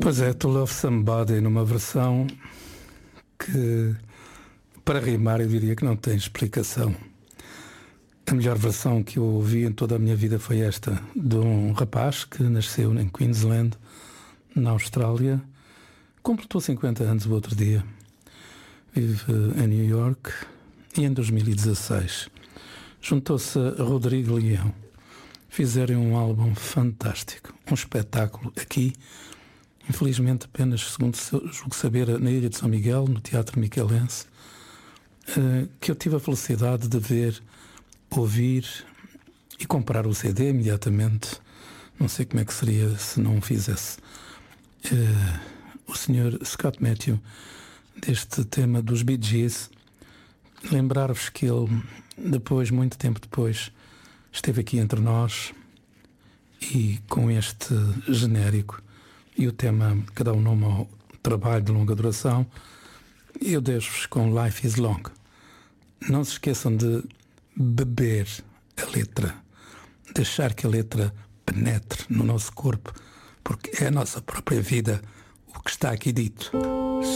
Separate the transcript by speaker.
Speaker 1: Pois é, To Love Somebody numa versão que, para rimar, eu diria que não tem explicação. A melhor versão que eu ouvi em toda a minha vida foi esta, de um rapaz que nasceu em Queensland, na Austrália, completou 50 anos o outro dia, vive em New York e em 2016 juntou-se a Rodrigo Leão. Fizeram um álbum fantástico, um espetáculo aqui, infelizmente apenas, segundo julgo saber, na Ilha de São Miguel, no Teatro Miquelense, que eu tive a felicidade de ver, ouvir e comprar o CD imediatamente. Não sei como é que seria se não fizesse. O Sr. Scott Matthew, deste tema dos Bee Gees, lembrar-vos que ele, depois, muito tempo depois, esteve aqui entre nós e com este genérico e o tema que dá o nome ao trabalho de longa duração, eu deixo-vos com Life is Long. Não se esqueçam de beber a letra, deixar que a letra penetre no nosso corpo, porque é a nossa própria vida o que está aqui dito.